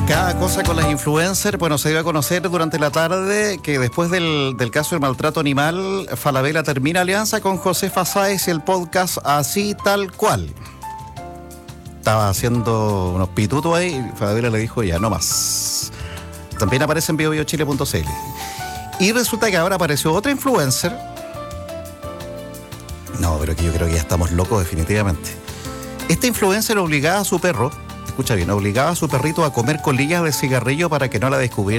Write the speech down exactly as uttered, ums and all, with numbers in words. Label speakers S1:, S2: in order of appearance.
S1: Cada cosa con las influencers. Bueno, se dio a conocer durante la tarde que después del, del caso del maltrato animal, Falabella termina alianza con Josefa Sáez y el podcast Así Tal Cual. Estaba haciendo unos pitutos ahí y Falabella le dijo ya, no más. También aparece en bio bio chile punto c l. Y resulta que ahora apareció otra influencer. No, pero que yo creo que ya estamos locos definitivamente. Esta influencer obligaba a su perro, escucha bien, obligaba a su perrito a comer colillas de cigarrillo para que no la descubriera